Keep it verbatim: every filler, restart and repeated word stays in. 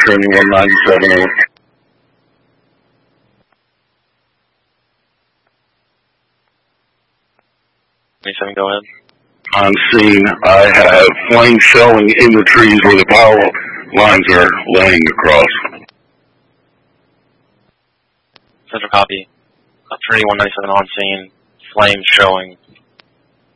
Trinity one ninety-seven over. twenty-seven, go ahead. On scene, I have flames showing in the trees where the power lines are laying across. Central copy. Uh, Trinity one ninety-seven on scene. Flames showing